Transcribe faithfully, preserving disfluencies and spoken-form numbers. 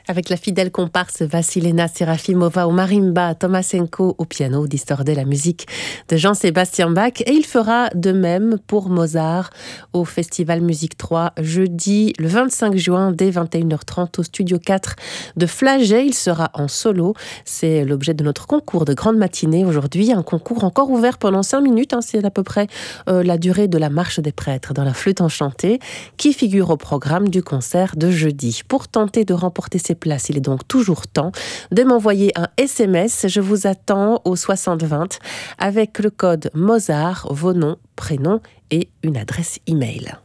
Avec la fidèle comparse Vassilena Serafimova au marimba, Tomasenko au piano, distordait la musique de Jean-Sébastien Bach. Et il fera de même pour Mozart au Festival Musique trois, jeudi le vingt-cinq juin, dès vingt et une heures trente, au Studio quatre de Flagey. Il sera en solo. C'est l'objet de notre concours de grande matinée aujourd'hui. Un concours encore ouvert pendant cinq minutes. Hein, c'est à peu près euh, la durée de la marche des prêtres dans la flûte enchantée, qui figure au programme du concert de jeudi. Pour tenter de remporter ces places, il est donc toujours temps de m'envoyer un S M S. Je vous attends au soixante vingt avec le code Mozart, vos noms, prénoms et une adresse e-mail.